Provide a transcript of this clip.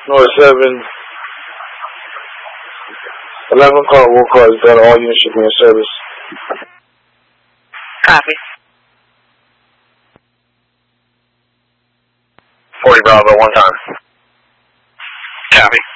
North 7. 11 car, will call is better. All units should be in service. Copy. 40 Bravo, one time. Copy.